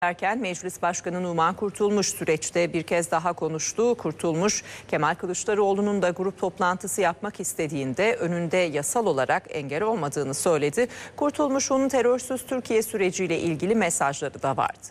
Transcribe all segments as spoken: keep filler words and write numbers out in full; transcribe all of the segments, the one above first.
Derken Meclis Başkanı Numan Kurtulmuş süreçte bir kez daha konuştu. Kurtulmuş, Kemal Kılıçdaroğlu'nun da grup toplantısı yapmak istediğinde önünde yasal olarak engel olmadığını söyledi. Kurtulmuş'un terörsüz Türkiye süreciyle ilgili mesajları da vardı.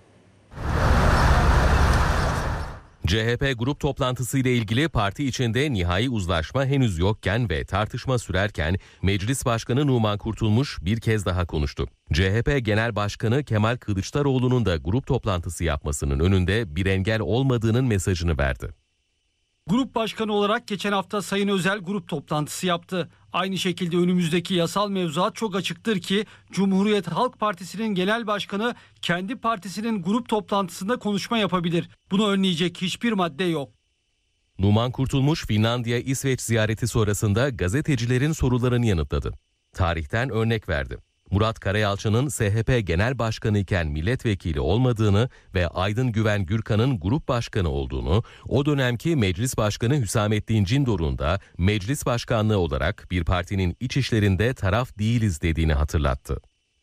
C H P grup toplantısı ile ilgili parti içinde nihai uzlaşma henüz yokken ve tartışma sürerken Meclis Başkanı Numan Kurtulmuş bir kez daha konuştu. C H P Genel Başkanı Kemal Kılıçdaroğlu'nun da grup toplantısı yapmasının önünde bir engel olmadığının mesajını verdi. Grup başkanı olarak geçen hafta Sayın Özel grup toplantısı yaptı. Aynı şekilde önümüzdeki yasal mevzuat çok açıktır ki Cumhuriyet Halk Partisi'nin genel başkanı kendi partisinin grup toplantısında konuşma yapabilir. Bunu önleyecek hiçbir madde yok. Numan Kurtulmuş, Finlandiya, İsveç ziyareti sonrasında gazetecilerin sorularını yanıtladı. Tarihten örnek verdi. Murat Karayalçı'nın S H P Genel Başkanı iken milletvekili olmadığını ve Aydın Güven Gürkan'ın grup başkanı olduğunu, o dönemki Meclis Başkanı Hüsamettin Cindor'un da meclis başkanlığı olarak bir partinin iç işlerinde taraf değiliz dediğini hatırlattı.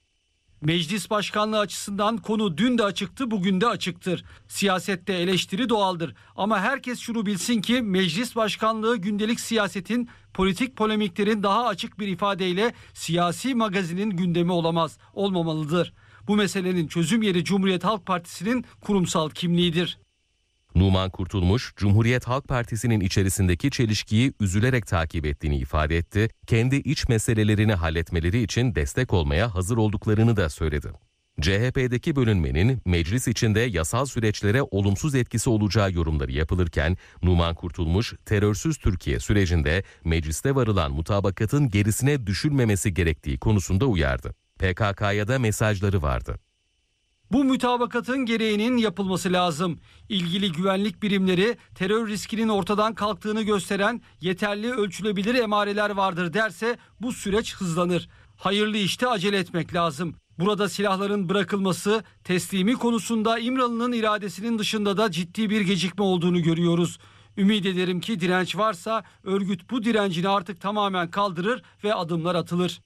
Meclis başkanlığı açısından konu dün de açıktı, bugün de açıktır. Siyasette eleştiri doğaldır. Ama herkes şunu bilsin ki meclis başkanlığı gündelik siyasetin, politik polemiklerin daha açık bir ifadeyle siyasi magazinin gündemi olamaz, olmamalıdır. Bu meselenin çözüm yeri Cumhuriyet Halk Partisi'nin kurumsal kimliğidir. Numan Kurtulmuş, Cumhuriyet Halk Partisi'nin içerisindeki çelişkiyi üzülerek takip ettiğini ifade etti. Kendi iç meselelerini halletmeleri için destek olmaya hazır olduklarını da söyledi. C H P'deki bölünmenin meclis içinde yasal süreçlere olumsuz etkisi olacağı yorumları yapılırken Numan Kurtulmuş, terörsüz Türkiye sürecinde mecliste varılan mutabakatın gerisine düşülmemesi gerektiği konusunda uyardı. P K K'ya da mesajları vardı. Bu mütabakatın gereğinin yapılması lazım. İlgili güvenlik birimleri terör riskinin ortadan kalktığını gösteren yeterli ölçülebilir emareler vardır derse bu süreç hızlanır. Hayırlı işte acele etmek lazım. Burada silahların bırakılması, teslimi konusunda İmralı'nın iradesinin dışında da ciddi bir gecikme olduğunu görüyoruz. Ümit ederim ki direnç varsa örgüt bu direncini artık tamamen kaldırır ve adımlar atılır.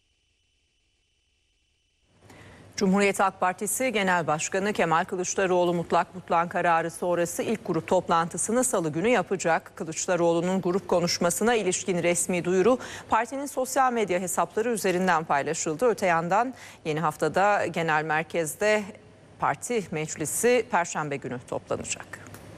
Cumhuriyet Halk Partisi Genel Başkanı Kemal Kılıçdaroğlu mutlak butlan kararı sonrası ilk grup toplantısını Salı günü yapacak. Kılıçdaroğlu'nun grup konuşmasına ilişkin resmi duyuru partinin sosyal medya hesapları üzerinden paylaşıldı. Öte yandan yeni haftada genel merkezde parti meclisi Perşembe günü toplanacak.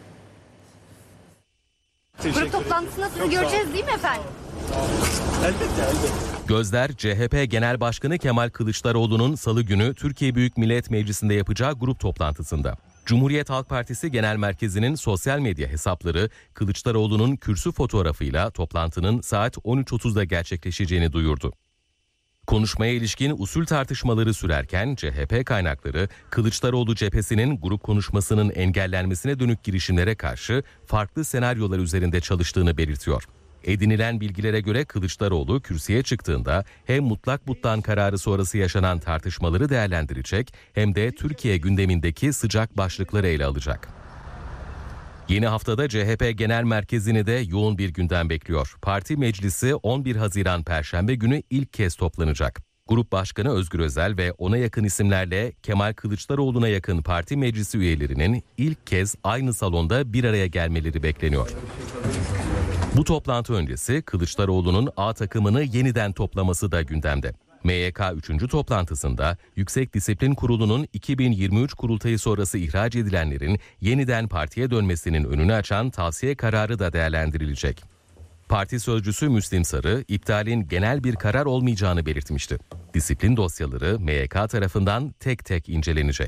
Grup toplantısında sizi göreceğiz değil mi efendim? Elbette, elbette. Gözler C H P Genel Başkanı Kemal Kılıçdaroğlu'nun Salı günü Türkiye Büyük Millet Meclisi'nde yapacağı grup toplantısında. Cumhuriyet Halk Partisi Genel Merkezi'nin sosyal medya hesapları Kılıçdaroğlu'nun kürsü fotoğrafıyla toplantının saat on üç otuzda gerçekleşeceğini duyurdu. Konuşmaya ilişkin usul tartışmaları sürerken C H P kaynakları Kılıçdaroğlu cephesinin grup konuşmasının engellenmesine dönük girişimlere karşı farklı senaryolar üzerinde çalıştığını belirtiyor. Edinilen bilgilere göre Kılıçdaroğlu kürsüye çıktığında hem mutlak butlan kararı sonrası yaşanan tartışmaları değerlendirecek hem de Türkiye gündemindeki sıcak başlıkları ele alacak. Yeni haftada C H P Genel Merkezi'ni de yoğun bir gündem bekliyor. Parti meclisi on bir Haziran Perşembe günü ilk kez toplanacak. Grup Başkanı Özgür Özel ve ona yakın isimlerle Kemal Kılıçdaroğlu'na yakın parti meclisi üyelerinin ilk kez aynı salonda bir araya gelmeleri bekleniyor. Bu toplantı öncesi Kılıçdaroğlu'nun A takımını yeniden toplaması da gündemde. M Y K üçüncü toplantısında Yüksek Disiplin Kurulu'nun iki bin yirmi üç kurultayı sonrası ihraç edilenlerin yeniden partiye dönmesinin önünü açan tavsiye kararı da değerlendirilecek. Parti sözcüsü Müslim Sarı, iptalin genel bir karar olmayacağını belirtmişti. Disiplin dosyaları M Y K tarafından tek tek incelenecek.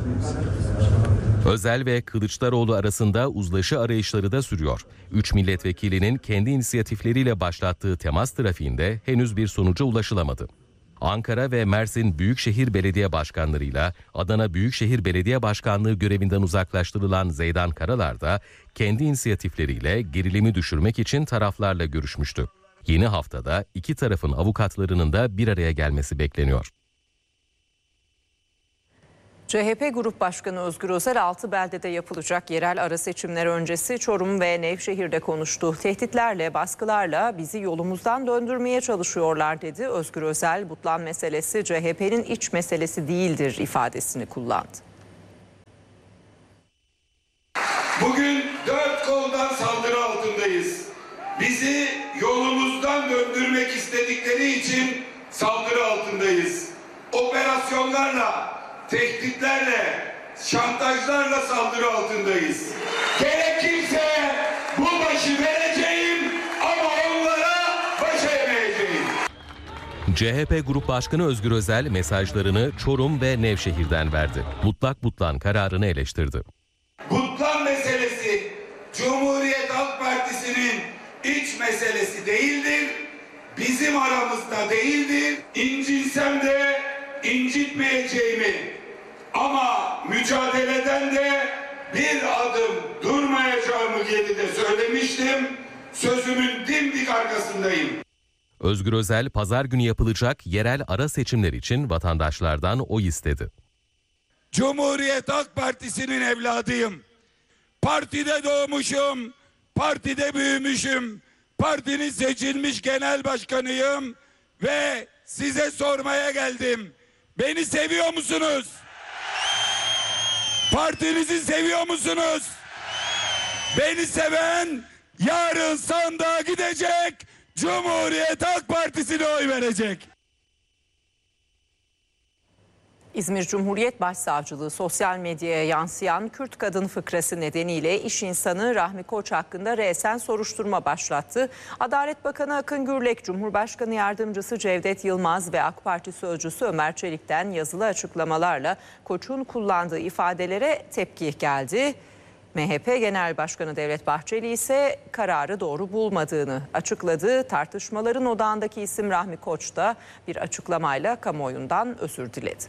Özel ve Kılıçdaroğlu arasında uzlaşı arayışları da sürüyor. Üç milletvekilinin kendi inisiyatifleriyle başlattığı temas trafiğinde henüz bir sonuca ulaşılamadı. Ankara ve Mersin Büyükşehir Belediye Başkanlarıyla Adana Büyükşehir Belediye Başkanlığı görevinden uzaklaştırılan Zeydan Karalar da kendi inisiyatifleriyle gerilimi düşürmek için taraflarla görüşmüştü. Yeni haftada iki tarafın avukatlarının da bir araya gelmesi bekleniyor. C H P Grup Başkanı Özgür Özel altı beldede yapılacak yerel ara seçimler öncesi Çorum ve Nevşehir'de konuştu. Tehditlerle, baskılarla bizi yolumuzdan döndürmeye çalışıyorlar dedi. Özgür Özel, butlan meselesi C H P'nin iç meselesi değildir ifadesini kullandı. Bugün dört koldan saldırı altındayız. Bizi yolumuzdan döndürmek istedikleri için saldırı altındayız. Operasyonlarla, tehditlerle, şantajlarla saldırı altındayız. Gerekirse bu başı vereceğim ama onlara baş eğmeyeceğim. C H P Grup Başkanı Özgür Özel mesajlarını Çorum ve Nevşehir'den verdi. Mutlak butlan kararını eleştirdi. Butlan meselesi Cumhuriyet Halk Partisi'nin iç meselesi değildir. Bizim aramızda değildir. İncinsem de incitmeyeceğimi ama mücadeleden de bir adım durmayacağımı geride söylemiştim. Sözümün dimdik arkasındayım. Özgür Özel pazar günü yapılacak yerel ara seçimler için vatandaşlardan oy istedi. Cumhuriyet Halk Partisi'nin evladıyım. Partide doğmuşum, partide büyümüşüm. Partinin seçilmiş genel başkanıyım ve size sormaya geldim. Beni seviyor musunuz? Partinizi seviyor musunuz? Beni seven yarın sandığa gidecek, Cumhuriyet Halk Partisi'ne oy verecek. İzmir Cumhuriyet Başsavcılığı sosyal medyaya yansıyan Kürt kadın fıkrası nedeniyle iş insanı Rahmi Koç hakkında resen soruşturma başlattı. Adalet Bakanı Akın Gürlek, Cumhurbaşkanı Yardımcısı Cevdet Yılmaz ve AK Parti Sözcüsü Ömer Çelik'ten yazılı açıklamalarla Koç'un kullandığı ifadelere tepki geldi. M H P Genel Başkanı Devlet Bahçeli ise kararı doğru bulmadığını açıkladı. Tartışmaların odağındaki isim Rahmi Koç da bir açıklamayla kamuoyundan özür diledi.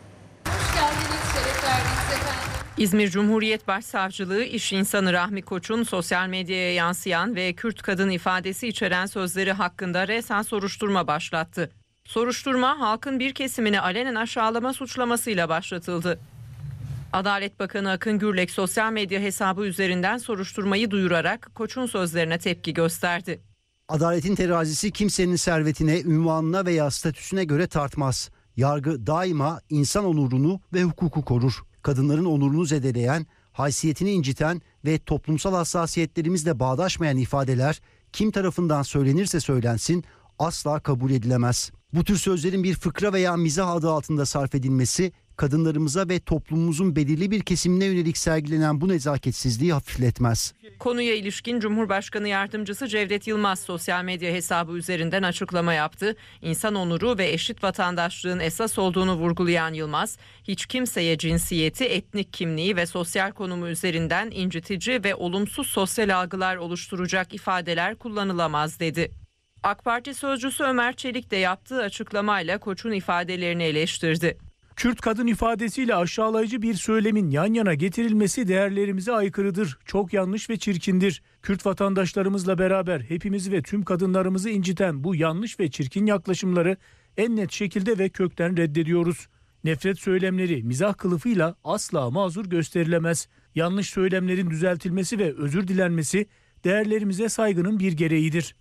İzmir Cumhuriyet Başsavcılığı iş insanı Rahmi Koç'un sosyal medyaya yansıyan ve Kürt kadın ifadesi içeren sözleri hakkında resen soruşturma başlattı. Soruşturma halkın bir kesimini alenen aşağılama suçlamasıyla başlatıldı. Adalet Bakanı Akın Gürlek sosyal medya hesabı üzerinden soruşturmayı duyurarak Koç'un sözlerine tepki gösterdi. Adaletin terazisi kimsenin servetine, ünvanına veya statüsüne göre tartmaz. Yargı daima insan onurunu ve hukuku korur. Kadınların onurunu zedeleyen, haysiyetini inciten ve toplumsal hassasiyetlerimizle bağdaşmayan ifadeler kim tarafından söylenirse söylensin asla kabul edilemez. Bu tür sözlerin bir fıkra veya mizah adı altında sarf edilmesi kadınlarımıza ve toplumumuzun belirli bir kesimine yönelik sergilenen bu nezaketsizliği hafifletmez. Konuya ilişkin Cumhurbaşkanı Yardımcısı Cevdet Yılmaz sosyal medya hesabı üzerinden açıklama yaptı. İnsan onuru ve eşit vatandaşlığın esas olduğunu vurgulayan Yılmaz, hiç kimseye cinsiyeti, etnik kimliği ve sosyal konumu üzerinden incitici ve olumsuz sosyal algılar oluşturacak ifadeler kullanılamaz dedi. AK Parti Sözcüsü Ömer Çelik de yaptığı açıklamayla Koç'un ifadelerini eleştirdi. Kürt kadın ifadesiyle aşağılayıcı bir söylemin yan yana getirilmesi değerlerimize aykırıdır. Çok yanlış ve çirkindir. Kürt vatandaşlarımızla beraber hepimizi ve tüm kadınlarımızı inciten bu yanlış ve çirkin yaklaşımları en net şekilde ve kökten reddediyoruz. Nefret söylemleri mizah kılıfıyla asla mazur gösterilemez. Yanlış söylemlerin düzeltilmesi ve özür dilenmesi değerlerimize saygının bir gereğidir.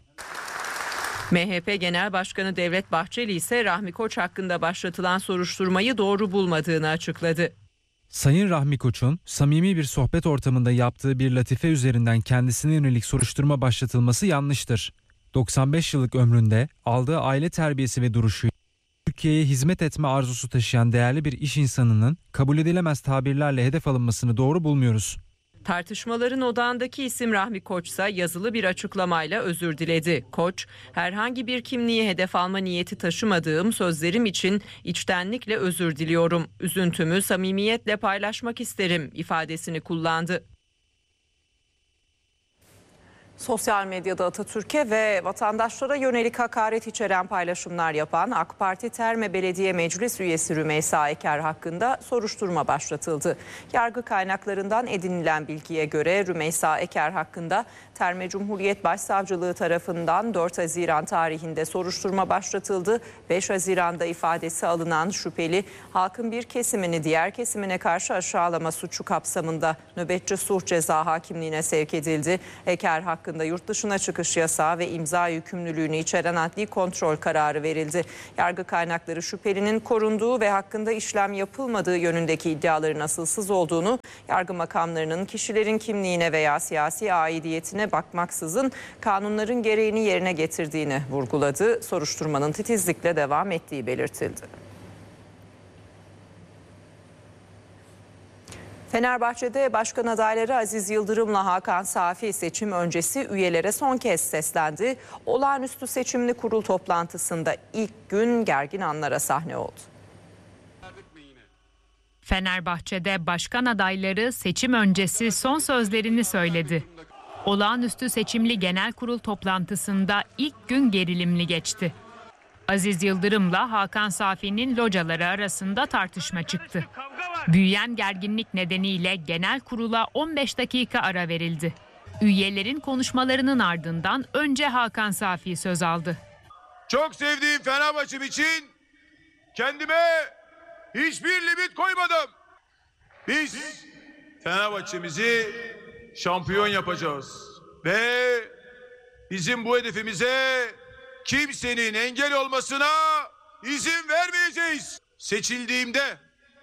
M H P Genel Başkanı Devlet Bahçeli ise Rahmi Koç hakkında başlatılan soruşturmayı doğru bulmadığını açıkladı. Sayın Rahmi Koç'un samimi bir sohbet ortamında yaptığı bir latife üzerinden kendisine yönelik soruşturma başlatılması yanlıştır. doksan beş yıllık ömründe aldığı aile terbiyesi ve duruşu, Türkiye'ye hizmet etme arzusu taşıyan değerli bir iş insanının kabul edilemez tabirlerle hedef alınmasını doğru bulmuyoruz. Tartışmaların odağındaki isim Rahmi Koç ise yazılı bir açıklamayla özür diledi. Koç, herhangi bir kimliği hedef alma niyeti taşımadığım sözlerim için içtenlikle özür diliyorum. Üzüntümü samimiyetle paylaşmak isterim ifadesini kullandı. Sosyal medyada Atatürk'e ve vatandaşlara yönelik hakaret içeren paylaşımlar yapan AK Parti Terme Belediye Meclis Üyesi Rümeysa Eker hakkında soruşturma başlatıldı. Yargı kaynaklarından edinilen bilgiye göre Rümeysa Eker hakkında Terme Cumhuriyet Başsavcılığı tarafından dört Haziran tarihinde soruşturma başlatıldı. beş Haziran'da ifadesi alınan şüpheli halkın bir kesimini diğer kesimine karşı aşağılama suçu kapsamında nöbetçi sulh ceza hakimliğine sevk edildi. Eker hakkında hakkında yurt dışına çıkış yasağı ve imza yükümlülüğünü içeren adli kontrol kararı verildi. Yargı kaynakları şüphelinin korunduğu ve hakkında işlem yapılmadığı yönündeki iddiaların asılsız olduğunu, yargı makamlarının kişilerin kimliğine veya siyasi aidiyetine bakmaksızın kanunların gereğini yerine getirdiğini vurguladı. Soruşturmanın titizlikle devam ettiği belirtildi. Fenerbahçe'de başkan adayları Aziz Yıldırım'la Hakan Safi seçim öncesi üyelere son kez seslendi. Olağanüstü seçimli kurul toplantısında ilk gün gergin anlara sahne oldu. Fenerbahçe'de başkan adayları seçim öncesi son sözlerini söyledi. Olağanüstü seçimli genel kurul toplantısında ilk gün gerilimli geçti. Aziz Yıldırım'la Hakan Safi'nin locaları arasında tartışma çıktı. Büyüyen gerginlik nedeniyle genel kurula on beş dakika ara verildi. Üyelerin konuşmalarının ardından önce Hakan Safi söz aldı. Çok sevdiğim Fenerbahçe'm için kendime hiçbir limit koymadım. Biz Fenerbahçe'mizi şampiyon yapacağız ve bizim bu hedefimize kimsenin engel olmasına izin vermeyeceğiz. Seçildiğimde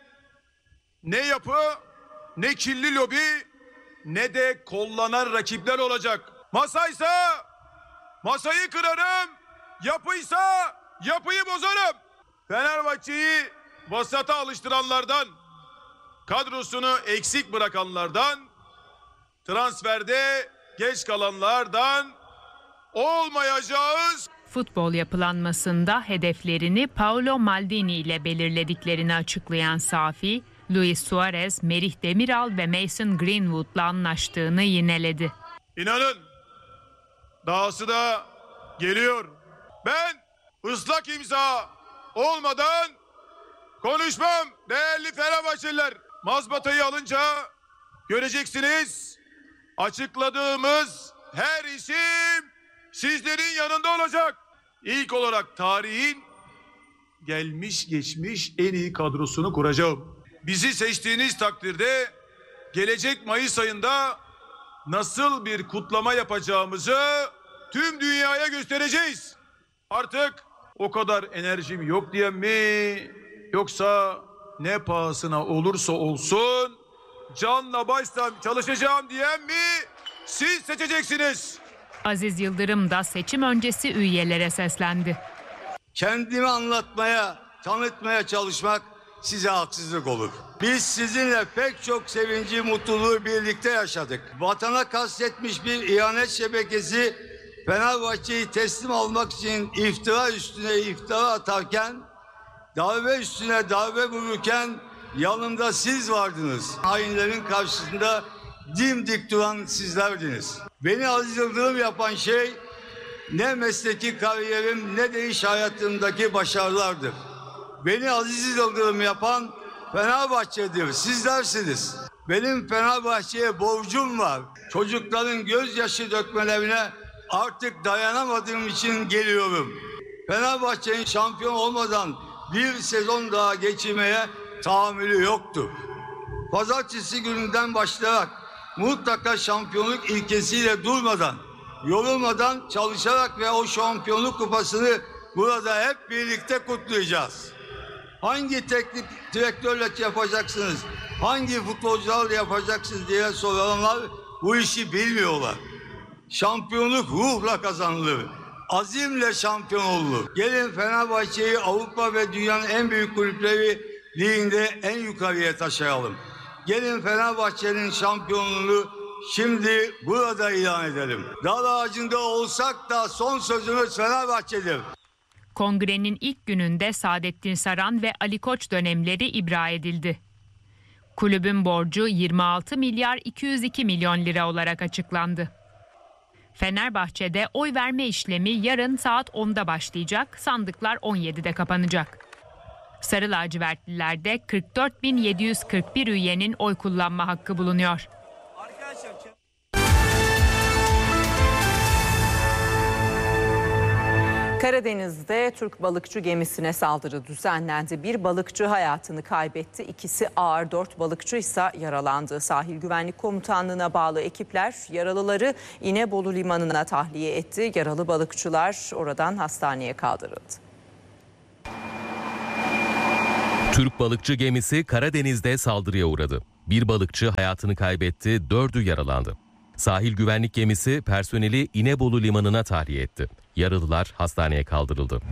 ne yapı, ne kirli lobi, ne de kollanan rakipler olacak. Masaysa masayı kırarım, yapıysa yapıyı bozarım. Fenerbahçe'yi vasata alıştıranlardan, kadrosunu eksik bırakanlardan, transferde geç kalanlardan olmayacağız. Futbol yapılanmasında hedeflerini Paolo Maldini ile belirlediklerini açıklayan Safi, Luis Suarez, Merih Demiral ve Mason Greenwood'la anlaştığını yineledi. İnanın dahası da geliyor. Ben ıslak imza olmadan konuşmam değerli Fenerbahçeliler. Mazbatayı alınca göreceksiniz, açıkladığımız her isim sizlerin yanında olacak. İlk olarak tarihin gelmiş geçmiş en iyi kadrosunu kuracağım. Bizi seçtiğiniz takdirde gelecek Mayıs ayında nasıl bir kutlama yapacağımızı tüm dünyaya göstereceğiz. Artık o kadar enerjim yok diyen mi, yoksa ne pahasına olursa olsun canla başla çalışacağım diyen mi, siz seçeceksiniz. Aziz Yıldırım da seçim öncesi üyelere seslendi. Kendimi anlatmaya, tanıtmaya çalışmak size haksızlık olur. Biz sizinle pek çok sevinci, mutluluğu birlikte yaşadık. Vatana kastetmiş bir ihanet şebekesi Fenerbahçe'yi teslim almak için iftira üstüne iftira atarken, darbe üstüne darbe vururken yanımda siz vardınız. Hainlerin karşısında dimdik duran sizlerdiniz. Beni Aziz Yıldırım yapan şey ne mesleki kariyerim ne de iş hayatımdaki başarılardır. Beni Aziz Yıldırım yapan Fenerbahçe'dir, sizlersiniz. Benim Fenerbahçe'ye borcum var. Çocukların gözyaşı dökmelerine artık dayanamadığım için geliyorum. Fenerbahçe'nin şampiyon olmadan bir sezon daha geçirmeye tahammülü yoktur. Pazartesi gününden başlayarak mutlaka şampiyonluk ilkesiyle durmadan, yorulmadan çalışarak ve o şampiyonluk kupasını burada hep birlikte kutlayacağız. Hangi teknik direktörle yapacaksınız, hangi futbolcularla yapacaksınız diye soranlar bu işi bilmiyorlar. Şampiyonluk ruhla kazanılır, azimle şampiyon olunur. Gelin Fenerbahçe'yi Avrupa ve dünyanın en büyük kulüpleri liginde en yukarıya taşıyalım. Gelin Fenerbahçe'nin şampiyonluğunu şimdi burada ilan edelim. Dar ağacında olsak da son sözümüz Fenerbahçe'dir. Kongrenin ilk gününde Saadettin Saran ve Ali Koç dönemleri ibra edildi. Kulübün borcu yirmi altı milyar iki yüz iki milyon lira olarak açıklandı. Fenerbahçe'de oy verme işlemi yarın saat onda başlayacak, sandıklar on yedide kapanacak. Sarı lacivertlilerde kırk dört bin yedi yüz kırk bir üyenin oy kullanma hakkı bulunuyor. Karadeniz'de Türk balıkçı gemisine saldırı düzenlendi. Bir balıkçı hayatını kaybetti. İkisi ağır, dört balıkçı ise yaralandı. Sahil Güvenlik Komutanlığı'na bağlı ekipler yaralıları İnebolu Limanı'na tahliye etti. Yaralı balıkçılar oradan hastaneye kaldırıldı. Türk balıkçı gemisi Karadeniz'de saldırıya uğradı. Bir balıkçı hayatını kaybetti, dördü yaralandı. Sahil güvenlik gemisi personeli İnebolu Limanı'na tahliye etti. Yaralılar hastaneye kaldırıldı.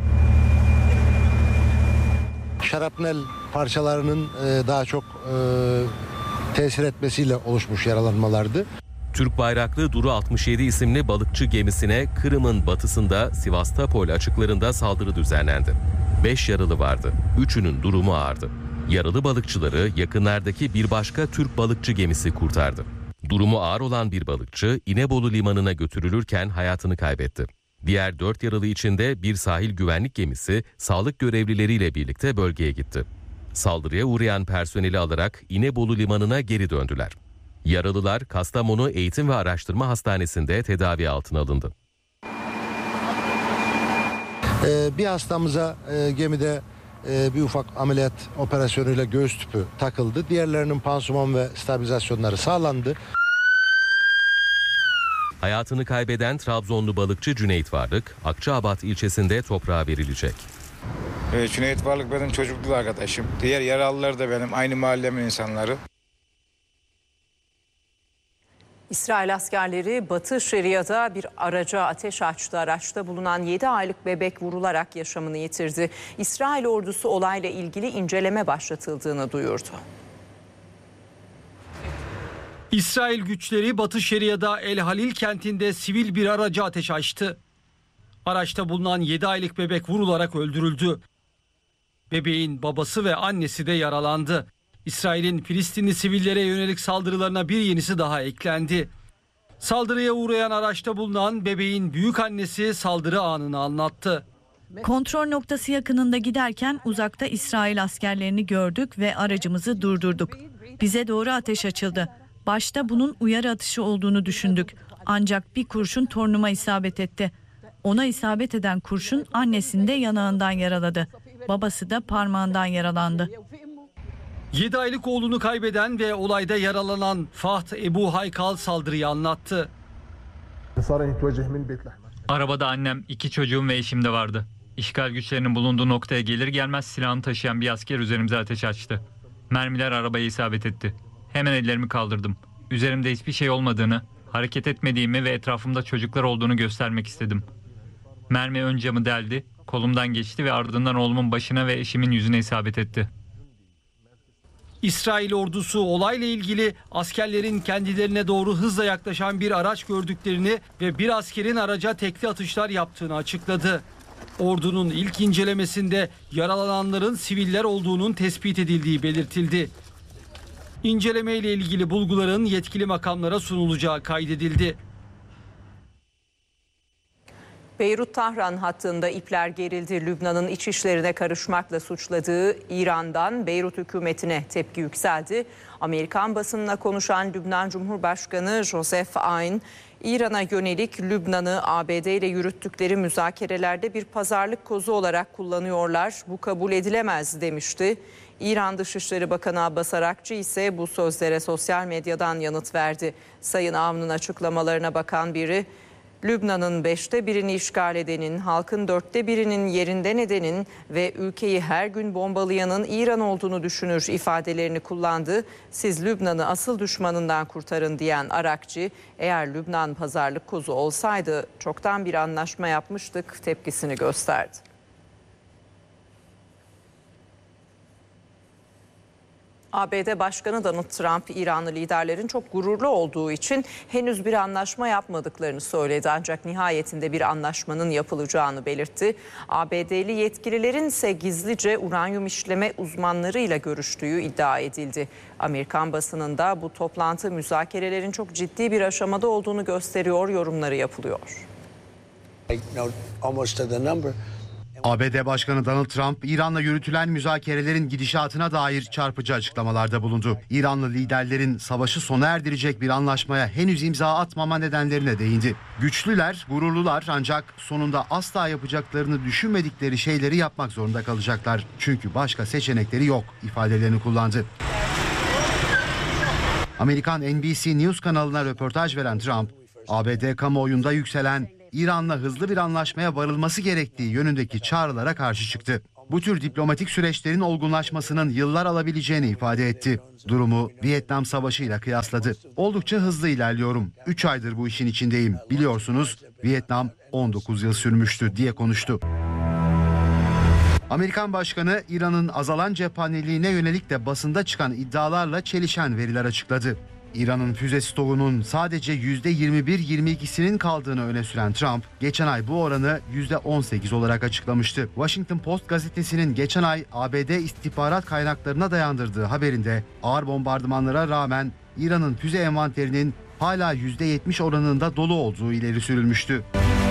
Şarapnel parçalarının daha çok tesir etmesiyle oluşmuş yaralanmalardı. Türk bayraklı Duru altmış yedi isimli balıkçı gemisine Kırım'ın batısında Sivastopol açıklarında saldırı düzenlendi. Beş yaralı vardı. Üçünün durumu ağırdı. Yaralı balıkçıları yakınlardaki bir başka Türk balıkçı gemisi kurtardı. Durumu ağır olan bir balıkçı İnebolu Limanı'na götürülürken hayatını kaybetti. Diğer dört yaralı içinde bir sahil güvenlik gemisi sağlık görevlileriyle birlikte bölgeye gitti. Saldırıya uğrayan personeli alarak İnebolu Limanı'na geri döndüler. Yaralılar Kastamonu Eğitim ve Araştırma Hastanesi'nde tedavi altına alındı. Ee, bir hastamıza e, gemide e, bir ufak ameliyat operasyonuyla göğüs tüpü takıldı. Diğerlerinin pansuman ve stabilizasyonları sağlandı. Hayatını kaybeden Trabzonlu balıkçı Cüneyt Varlık, Akçaabat ilçesinde toprağa verilecek. Evet, Cüneyt Varlık benim çocukluk arkadaşım. Diğer yaralılar da benim, aynı mahallemin insanları. İsrail askerleri Batı Şeria'da bir araca ateş açtı. Araçta bulunan yedi aylık bebek vurularak yaşamını yitirdi. İsrail ordusu olayla ilgili inceleme başlatıldığını duyurdu. İsrail güçleri Batı Şeria'da El Halil kentinde sivil bir araca ateş açtı. Araçta bulunan yedi aylık bebek vurularak öldürüldü. Bebeğin babası ve annesi de yaralandı. İsrail'in Filistinli sivillere yönelik saldırılarına bir yenisi daha eklendi. Saldırıya uğrayan araçta bulunan bebeğin büyük annesi saldırı anını anlattı. Kontrol noktası yakınında giderken uzakta İsrail askerlerini gördük ve aracımızı durdurduk. Bize doğru ateş açıldı. Başta bunun uyarı atışı olduğunu düşündük. Ancak bir kurşun torunuma isabet etti. Ona isabet eden kurşun annesini de yanağından yaraladı. Babası da parmağından yaralandı. yedi aylık oğlunu kaybeden ve olayda yaralanan Fahd Ebu Haykal saldırıyı anlattı. Arabada annem, iki çocuğum ve eşim de vardı. İşgal güçlerinin bulunduğu noktaya gelir gelmez silahını taşıyan bir asker üzerimize ateş açtı. Mermiler arabaya isabet etti. Hemen ellerimi kaldırdım. Üzerimde hiçbir şey olmadığını, hareket etmediğimi ve etrafımda çocuklar olduğunu göstermek istedim. Mermi ön camı deldi, kolumdan geçti ve ardından oğlumun başına ve eşimin yüzüne isabet etti. İsrail ordusu olayla ilgili askerlerin kendilerine doğru hızla yaklaşan bir araç gördüklerini ve bir askerin araca tekli atışlar yaptığını açıkladı. Ordunun ilk incelemesinde yaralananların siviller olduğunun tespit edildiği belirtildi. İnceleme ile ilgili bulguların yetkili makamlara sunulacağı kaydedildi. Beyrut-Tahran hattında ipler gerildi. Lübnan'ın iç işlerine karışmakla suçladığı İran'dan Beyrut hükümetine tepki yükseldi. Amerikan basınına konuşan Lübnan Cumhurbaşkanı Joseph Aoun, İran'a yönelik Lübnan'ı A B D ile yürüttükleri müzakerelerde bir pazarlık kozu olarak kullanıyorlar. Bu kabul edilemez demişti. İran Dışişleri Bakanı Abbas Arakçı ise bu sözlere sosyal medyadan yanıt verdi. Sayın Aoun'un açıklamalarına bakan biri, Lübnan'ın beşte birini işgal edenin, halkın dörtte birinin yerinden edenin ve ülkeyi her gün bombalayanın İran olduğunu düşünür ifadelerini kullandı. Siz Lübnan'ı asıl düşmanından kurtarın diyen Arakçı, eğer Lübnan pazarlık kozu olsaydı çoktan bir anlaşma yapmıştık tepkisini gösterdi. A B D Başkanı Donald Trump, İranlı liderlerin çok gururlu olduğu için henüz bir anlaşma yapmadıklarını söyledi. Ancak nihayetinde bir anlaşmanın yapılacağını belirtti. A B D'li yetkililerin ise gizlice uranyum işleme uzmanlarıyla görüştüğü iddia edildi. Amerikan basınında bu toplantı müzakerelerin çok ciddi bir aşamada olduğunu gösteriyor yorumları yapılıyor. A B D Başkanı Donald Trump, İran'la yürütülen müzakerelerin gidişatına dair çarpıcı açıklamalarda bulundu. İranlı liderlerin savaşı sona erdirecek bir anlaşmaya henüz imza atmama nedenlerine değindi. Güçlüler, gururlular ancak sonunda asla yapacaklarını düşünmedikleri şeyleri yapmak zorunda kalacaklar. Çünkü başka seçenekleri yok ifadelerini kullandı. Amerikan N B C News kanalına röportaj veren Trump, A B D kamuoyunda yükselen İran'la hızlı bir anlaşmaya varılması gerektiği yönündeki çağrılara karşı çıktı. Bu tür diplomatik süreçlerin olgunlaşmasının yıllar alabileceğini ifade etti. Durumu Vietnam Savaşı ile kıyasladı. Oldukça hızlı ilerliyorum. üç aydır bu işin içindeyim. Biliyorsunuz Vietnam on dokuz yıl sürmüştü diye konuştu. Amerikan Başkanı İran'ın azalan cephaneliğine yönelik de basında çıkan iddialarla çelişen veriler açıkladı. İran'ın füze stoğunun sadece yüzde yirmi bir yirmi ikisinin kaldığını öne süren Trump, geçen ay bu oranı yüzde on sekiz olarak açıklamıştı. Washington Post gazetesinin geçen ay A B D istihbarat kaynaklarına dayandırdığı haberinde ağır bombardımanlara rağmen İran'ın füze envanterinin hala yüzde yetmiş oranında dolu olduğu ileri sürülmüştü.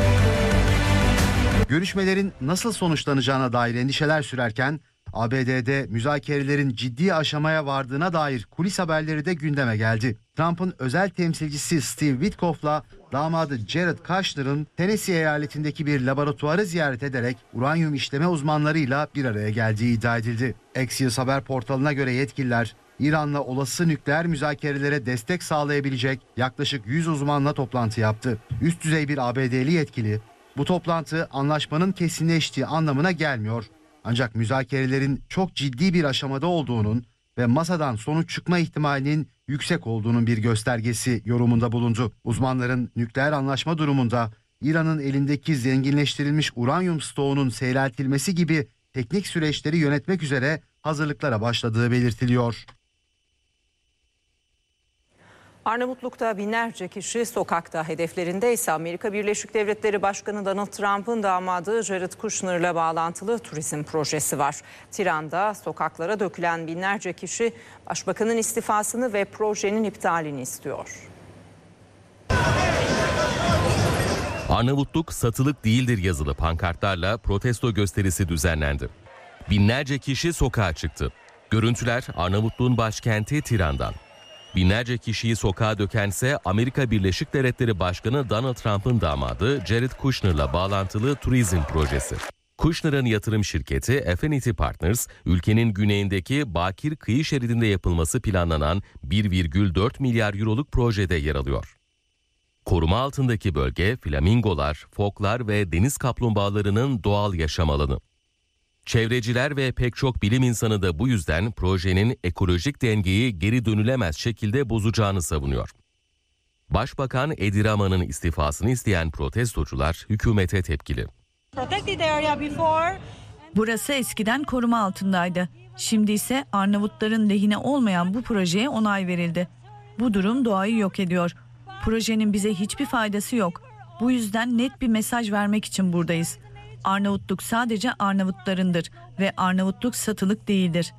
Görüşmelerin nasıl sonuçlanacağına dair endişeler sürerken, A B D'de müzakerelerin ciddi aşamaya vardığına dair kulis haberleri de gündeme geldi. Trump'ın özel temsilcisi Steve Witkoff'la damadı Jared Kushner'ın Tennessee eyaletindeki bir laboratuvarı ziyaret ederek uranyum işleme uzmanlarıyla bir araya geldiği iddia edildi. Axios haber portalına göre yetkililer, İran'la olası nükleer müzakerelere destek sağlayabilecek yaklaşık yüz uzmanla toplantı yaptı. Üst düzey bir A B D'li yetkili, bu toplantı anlaşmanın kesinleştiği anlamına gelmiyor. Ancak müzakerelerin çok ciddi bir aşamada olduğunun ve masadan sonuç çıkma ihtimalinin yüksek olduğunun bir göstergesi yorumunda bulundu. Uzmanların nükleer anlaşma durumunda İran'ın elindeki zenginleştirilmiş uranyum stoğunun seyreltilmesi gibi teknik süreçleri yönetmek üzere hazırlıklara başladığı belirtiliyor. Arnavutluk'ta binlerce kişi sokakta. Hedeflerinde ise Amerika Birleşik Devletleri Başkanı Donald Trump'ın damadı Jared Kushner'la bağlantılı turizm projesi var. Tiran'da sokaklara dökülen binlerce kişi başbakanın istifasını ve projenin iptalini istiyor. Arnavutluk satılık değildir yazılı pankartlarla protesto gösterisi düzenlendi. Binlerce kişi sokağa çıktı. Görüntüler Arnavutluğun başkenti Tiran'dan. Binlerce kişiyi sokağa dökense Amerika Birleşik Devletleri Başkanı Donald Trump'ın damadı Jared Kushner'la bağlantılı turizm projesi. Kushner'ın yatırım şirketi Affinity Partners, ülkenin güneyindeki bakir kıyı şeridinde yapılması planlanan bir virgül dört milyar euroluk projede yer alıyor. Koruma altındaki bölge flamingolar, foklar ve deniz kaplumbağalarının doğal yaşam alanı. Çevreciler ve pek çok bilim insanı da bu yüzden projenin ekolojik dengeyi geri dönülemez şekilde bozacağını savunuyor. Başbakan Edi Rama'nın istifasını isteyen protestocular hükümete tepkili. Burası eskiden koruma altındaydı. Şimdi ise Arnavutların lehine olmayan bu projeye onay verildi. Bu durum doğayı yok ediyor. Projenin bize hiçbir faydası yok. Bu yüzden net bir mesaj vermek için buradayız. Arnavutluk sadece Arnavutlarındır ve Arnavutluk satılık değildir.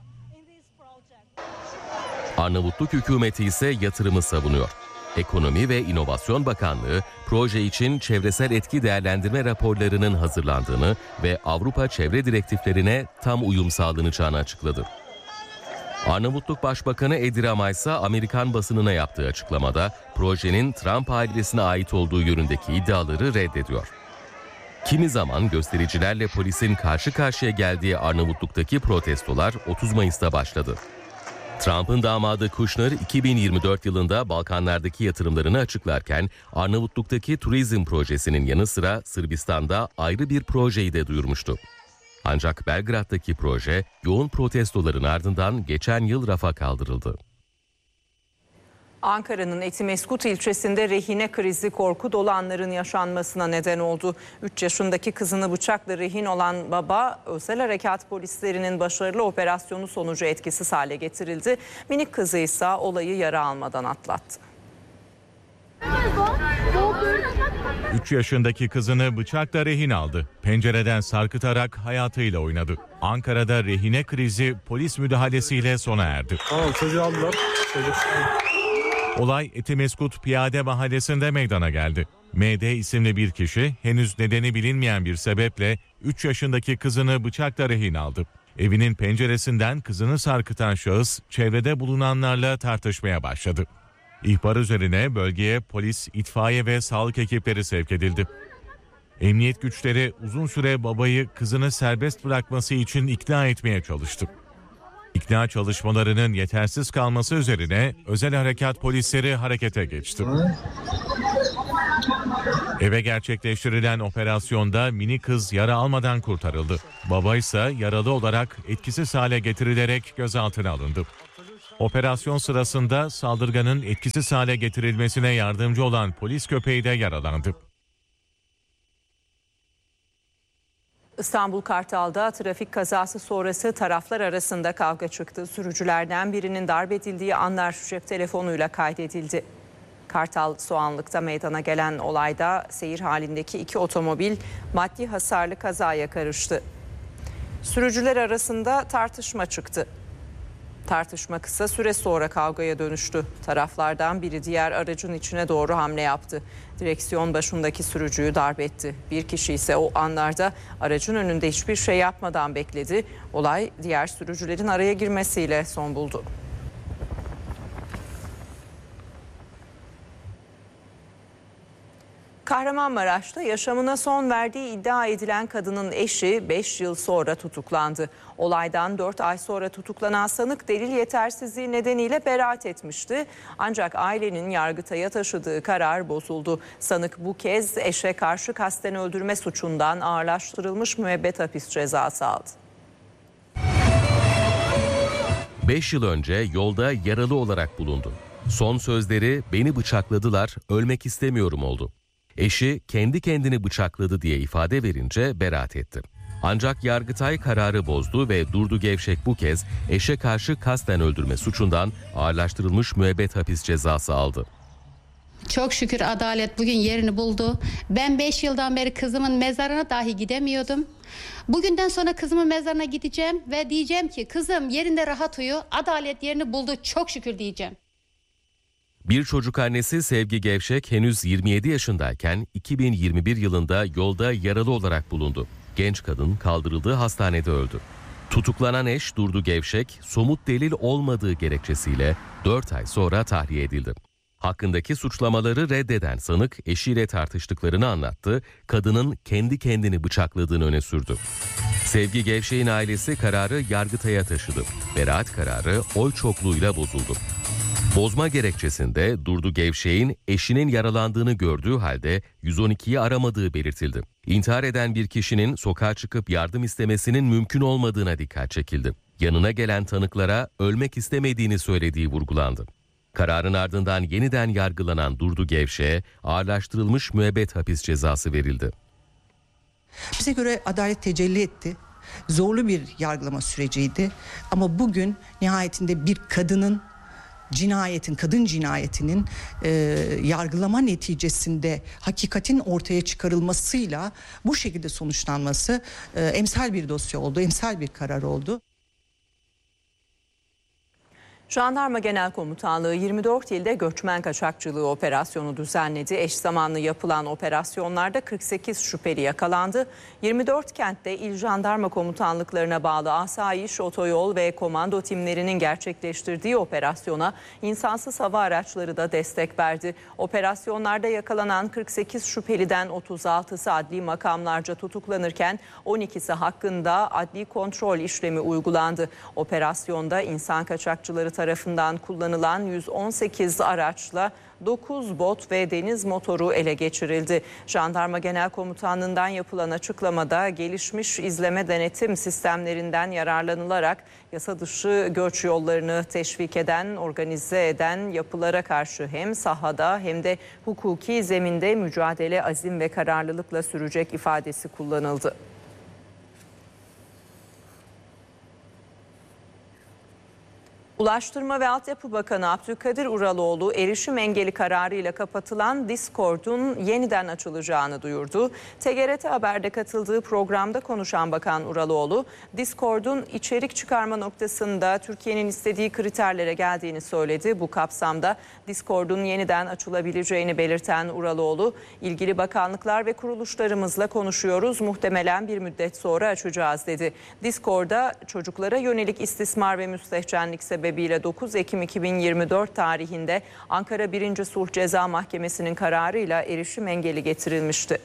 Arnavutluk hükümeti ise yatırımı savunuyor. Ekonomi ve İnovasyon Bakanlığı proje için çevresel etki değerlendirme raporlarının hazırlandığını ve Avrupa çevre direktiflerine tam uyum sağlanacağını açıkladı. Arnavutluk Başbakanı Edi Rama ise Amerikan basınına yaptığı açıklamada projenin Trump ailesine ait olduğu yönündeki iddiaları reddediyor. Kimi zaman göstericilerle polisin karşı karşıya geldiği Arnavutluk'taki protestolar otuz Mayıs'ta başladı. Trump'ın damadı Kushner iki bin yirmi dört yılında Balkanlardaki yatırımlarını açıklarken Arnavutluk'taki turizm projesinin yanı sıra Sırbistan'da ayrı bir projeyi de duyurmuştu. Ancak Belgrad'daki proje yoğun protestoların ardından geçen yıl rafa kaldırıldı. Ankara'nın Etimeskut ilçesinde rehine krizi korku dolu anların yaşanmasına neden oldu. üç yaşındaki kızını bıçakla rehin olan baba özel harekat polislerinin başarılı operasyonu sonucu etkisiz hale getirildi. Minik kızı ise olayı yara almadan atlattı. üç yaşındaki kızını bıçakla rehin aldı. Pencereden sarkıtarak hayatıyla oynadı. Ankara'da rehine krizi polis müdahalesiyle sona erdi. Tamam, çocuğu aldılar. Çocuk... Olay Etimeskut Piyade Mahallesi'nde meydana geldi. M D isimli bir kişi henüz nedeni bilinmeyen bir sebeple üç yaşındaki kızını bıçakla rehin aldı. Evinin penceresinden kızını sarkıtan şahıs çevrede bulunanlarla tartışmaya başladı. İhbar üzerine bölgeye polis, itfaiye ve sağlık ekipleri sevk edildi. Emniyet güçleri uzun süre babayı kızını serbest bırakması için ikna etmeye çalıştı. İkna çalışmalarının yetersiz kalması üzerine özel harekat polisleri harekete geçti. Eve gerçekleştirilen operasyonda mini kız yara almadan kurtarıldı. Baba ise yaralı olarak etkisiz hale getirilerek gözaltına alındı. Operasyon sırasında saldırganın etkisiz hale getirilmesine yardımcı olan polis köpeği de yaralandı. İstanbul Kartal'da trafik kazası sonrası taraflar arasında kavga çıktı. Sürücülerden birinin darp edildiği anlar cep telefonuyla kaydedildi. Kartal Soğanlık'ta meydana gelen olayda seyir halindeki iki otomobil maddi hasarlı kazaya karıştı. Sürücüler arasında tartışma çıktı. Tartışma kısa süre sonra kavgaya dönüştü. Taraflardan biri diğer aracın içine doğru hamle yaptı. Direksiyon başındaki sürücüyü darp etti. Bir kişi ise o anlarda aracın önünde hiçbir şey yapmadan bekledi. Olay diğer sürücülerin araya girmesiyle son buldu. Kahramanmaraş'ta yaşamına son verdiği iddia edilen kadının eşi beş yıl sonra tutuklandı. Olaydan dört ay sonra tutuklanan sanık delil yetersizliği nedeniyle beraat etmişti. Ancak ailenin Yargıtay'a taşıdığı karar bozuldu. Sanık bu kez eşe karşı kasten öldürme suçundan ağırlaştırılmış müebbet hapis cezası aldı. beş yıl önce yolda yaralı olarak bulundu. Son sözleri "beni bıçakladılar, ölmek istemiyorum" oldu. Eşi kendi kendini bıçakladı diye ifade verince beraat etti. Ancak Yargıtay kararı bozdu ve Durdu Gevşek bu kez eşe karşı kasten öldürme suçundan ağırlaştırılmış müebbet hapis cezası aldı. Çok şükür adalet bugün yerini buldu. Ben beş yıldan beri kızımın mezarına dahi gidemiyordum. Bugünden sonra kızımın mezarına gideceğim ve diyeceğim ki kızım yerinde rahat uyu, adalet yerini buldu, çok şükür diyeceğim. Bir çocuk annesi Sevgi Gevşek henüz yirmi yedi yaşındayken iki bin yirmi bir yılında yolda yaralı olarak bulundu. Genç kadın kaldırıldığı hastanede öldü. Tutuklanan eş Durdu Gevşek somut delil olmadığı gerekçesiyle dört ay sonra tahliye edildi. Hakkındaki suçlamaları reddeden sanık eşiyle tartıştıklarını anlattı, kadının kendi kendini bıçakladığını öne sürdü. Sevgi Gevşek'in ailesi kararı Yargıtay'a taşıdı. Beraat kararı oy çokluğuyla bozuldu. Bozma gerekçesinde Durdu Gevşek'in eşinin yaralandığını gördüğü halde yüz on ikiyi aramadığı belirtildi. İntihar eden bir kişinin sokağa çıkıp yardım istemesinin mümkün olmadığına dikkat çekildi. Yanına gelen tanıklara ölmek istemediğini söylediği vurgulandı. Kararın ardından yeniden yargılanan Durdu Gevşek'e ağırlaştırılmış müebbet hapis cezası verildi. Bize göre adalet tecelli etti. Zorlu bir yargılama süreciydi. Ama bugün nihayetinde bir kadının cinayetin, kadın cinayetinin e, yargılama neticesinde hakikatin ortaya çıkarılmasıyla bu şekilde sonuçlanması e, emsal bir dosya oldu, emsal bir karar oldu. Jandarma Genel Komutanlığı yirmi dört ilde göçmen kaçakçılığı operasyonu düzenledi. Eş zamanlı yapılan operasyonlarda kırk sekiz şüpheli yakalandı. yirmi dört kentte il jandarma komutanlıklarına bağlı asayiş, otoyol ve komando timlerinin gerçekleştirdiği operasyona insansız hava araçları da destek verdi. Operasyonlarda yakalanan kırk sekiz şüpheliden otuz altısı adli makamlarca tutuklanırken on ikisi hakkında adli kontrol işlemi uygulandı. Operasyonda insan kaçakçıları tarafından kullanılan yüz on sekiz araçla dokuz bot ve deniz motoru ele geçirildi. Jandarma Genel Komutanlığı'ndan yapılan açıklamada gelişmiş izleme denetim sistemlerinden yararlanılarak yasa dışı göç yollarını teşvik eden, organize eden yapılara karşı hem sahada hem de hukuki zeminde mücadele azim ve kararlılıkla sürecek ifadesi kullanıldı. Ulaştırma ve Altyapı Bakanı Abdülkadir Uraloğlu erişim engeli kararıyla kapatılan Discord'un yeniden açılacağını duyurdu. T G R T Haber'de katıldığı programda konuşan Bakan Uraloğlu, Discord'un içerik çıkarma noktasında Türkiye'nin istediği kriterlere geldiğini söyledi. Bu kapsamda Discord'un yeniden açılabileceğini belirten Uraloğlu, ilgili bakanlıklar ve kuruluşlarımızla konuşuyoruz, muhtemelen bir müddet sonra açacağız dedi. Discord'da çocuklara yönelik istismar ve müstehcenlik sebebiyle dokuz Ekim iki bin yirmi dört tarihinde Ankara birinci Sulh Ceza Mahkemesi'nin kararıyla erişim engeli getirilmişti.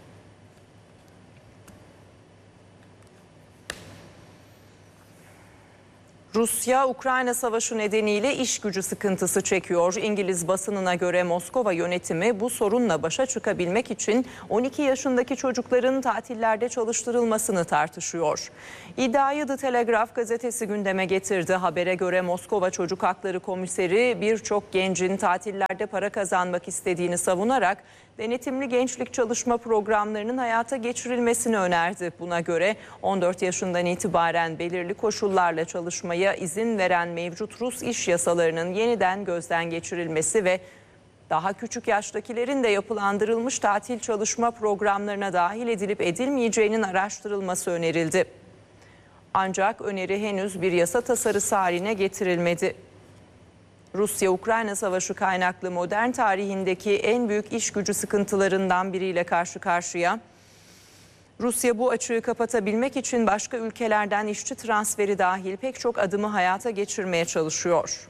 Rusya-Ukrayna savaşı nedeniyle iş gücü sıkıntısı çekiyor. İngiliz basınına göre Moskova yönetimi bu sorunla başa çıkabilmek için on iki yaşındaki çocukların tatillerde çalıştırılmasını tartışıyor. İddiayı The Telegraph gazetesi gündeme getirdi. Habere göre Moskova Çocuk Hakları Komiseri birçok gencin tatillerde para kazanmak istediğini savunarak denetimli gençlik çalışma programlarının hayata geçirilmesini önerdi. Buna göre on dört yaşından itibaren belirli koşullarla çalışmaya izin veren mevcut Rus iş yasalarının yeniden gözden geçirilmesi ve daha küçük yaştakilerin de yapılandırılmış tatil çalışma programlarına dahil edilip edilmeyeceğinin araştırılması önerildi. Ancak öneri henüz bir yasa tasarısı haline getirilmedi. Rusya-Ukrayna savaşı kaynaklı modern tarihindeki en büyük iş gücü sıkıntılarından biriyle karşı karşıya. Rusya bu açığı kapatabilmek için başka ülkelerden işçi transferi dahil pek çok adımı hayata geçirmeye çalışıyor.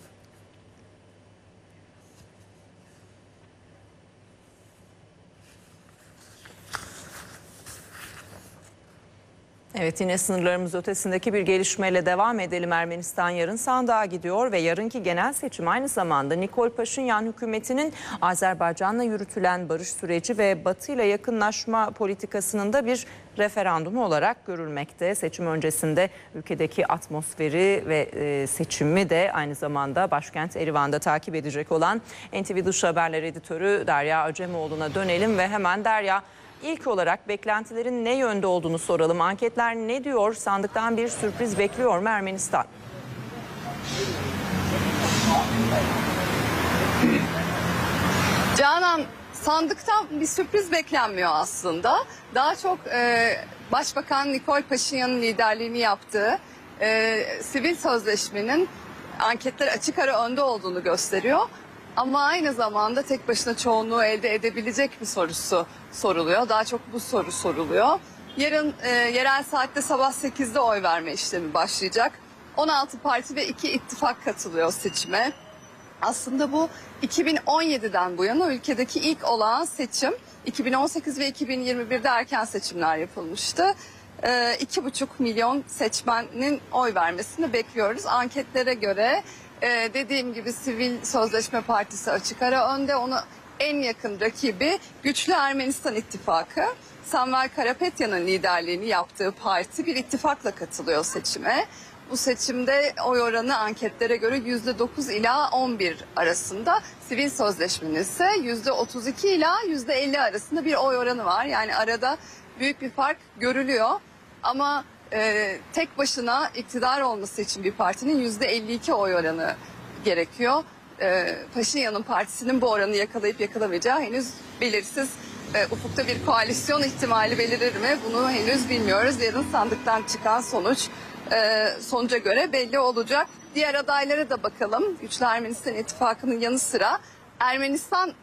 Evet, yine sınırlarımız ötesindeki bir gelişmeyle devam edelim. Ermenistan yarın sandığa gidiyor ve yarınki genel seçim aynı zamanda Nikol Paşinyan hükümetinin Azerbaycan'la yürütülen barış süreci ve Batı ile yakınlaşma politikasının da bir referandumu olarak görülmekte. Seçim öncesinde ülkedeki atmosferi ve e, seçimi de aynı zamanda başkent Erivan'da takip edecek olan N T V Dış Haberler Editörü Derya Acemoğlu'na dönelim ve hemen Derya, İlk olarak beklentilerin ne yönde olduğunu soralım. Anketler ne diyor? Sandıktan bir sürpriz bekliyor mu Ermenistan? Canan, sandıktan bir sürpriz beklenmiyor aslında. Daha çok e, Başbakan Nikol Paşinyan'ın liderliğini yaptığı e, sivil sözleşmenin anketler açık ara önde olduğunu gösteriyor. Ama aynı zamanda tek başına çoğunluğu elde edebilecek mi sorusu soruluyor. Daha çok bu soru soruluyor. Yarın e, yerel saatte sabah sekizde oy verme işlemi başlayacak. on altı parti ve iki ittifak katılıyor seçime. Aslında bu iki bin on yediden bu yana ülkedeki ilk olağan seçim. iki bin on sekiz ve iki bin yirmi birde erken seçimler yapılmıştı. E, iki buçuk milyon seçmenin oy vermesini bekliyoruz. Anketlere göre Ee, dediğim gibi Sivil Sözleşme Partisi açık ara önde. Ona en yakın rakibi Güçlü Ermenistan İttifakı. Samvel Karapetyan'ın liderliğini yaptığı parti bir ittifakla katılıyor seçime. Bu seçimde oy oranı anketlere göre yüzde dokuz ila on bir arasında. Sivil Sözleşmenin ise yüzde otuz iki ila yüzde elli arasında bir oy oranı var. Yani arada büyük bir fark görülüyor. Ama Ee, tek başına iktidar olması için bir partinin yüzde elli iki oy oranı gerekiyor. Ee, Paşinyan'ın partisinin bu oranı yakalayıp yakalamayacağı henüz belirsiz. Ee, ufukta bir koalisyon ihtimali belirir mi? Bunu henüz bilmiyoruz. Yarın sandıktan çıkan sonuç e, sonuca göre belli olacak. Diğer adaylara da bakalım. Güçlü Ermenistan İttifakı'nın yanı sıra Ermenistan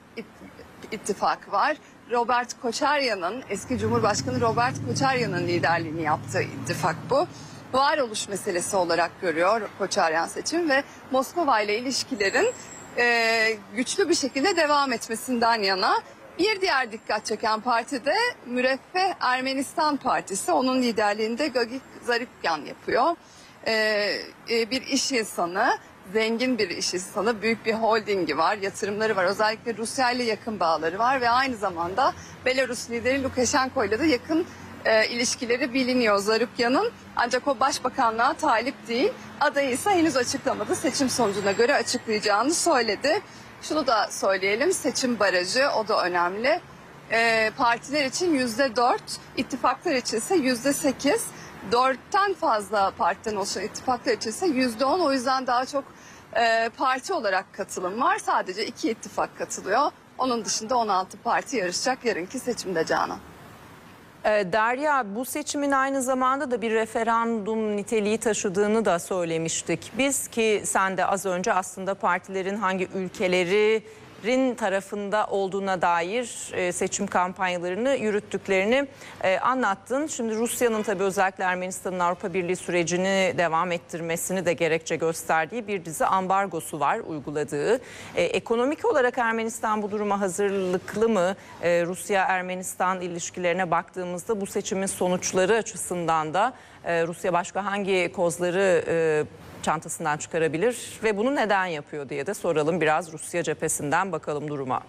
İttifakı var. Robert Koçaryan'ın, eski Cumhurbaşkanı Robert Koçaryan'ın liderliğini yaptığı ittifak bu. Varoluş meselesi olarak görüyor Koçaryan seçim ve Moskova ile ilişkilerin e, güçlü bir şekilde devam etmesinden yana. Bir diğer dikkat çeken parti de Müreffeh Ermenistan Partisi. Onun liderliğinde Gagik Zaripyan yapıyor. E, e, bir iş insanı. Zengin bir iş insanı, büyük bir holdingi var, yatırımları var. Özellikle Rusya ile yakın bağları var ve aynı zamanda Belarus lideri Lukashenko ile de yakın e, ilişkileri biliniyor Zaripyan'ın. Ancak o başbakanlığa talip değil. Adayı ise henüz açıklamadı. Seçim sonucuna göre açıklayacağını söyledi. Şunu da söyleyelim, seçim barajı, o da önemli. E, partiler için yüzde dört, ittifaklar için ise yüzde sekiz. dörtten fazla partiden oluşan ittifaklar içerisinde yüzde on, o yüzden daha çok e, parti olarak katılım var. Sadece iki ittifak katılıyor. Onun dışında on altı parti yarışacak yarınki seçimde Canan. Derya, bu seçimin aynı zamanda da bir referandum niteliği taşıdığını da söylemiştik. Biz ki sen de az önce aslında partilerin hangi ülkelerin tarafında olduğuna dair seçim kampanyalarını yürüttüklerini anlattın. Şimdi Rusya'nın tabii özellikle Ermenistan'ın Avrupa Birliği sürecini devam ettirmesini de gerekçe gösterdiği bir dizi ambargosu var uyguladığı. Ekonomik olarak Ermenistan bu duruma hazırlıklı mı? Rusya-Ermenistan ilişkilerine baktığımızda bu seçimin sonuçları açısından da Rusya başka hangi kozları çantasından çıkarabilir ve bunu neden yapıyor diye de soralım. Biraz Rusya cephesinden bakalım duruma.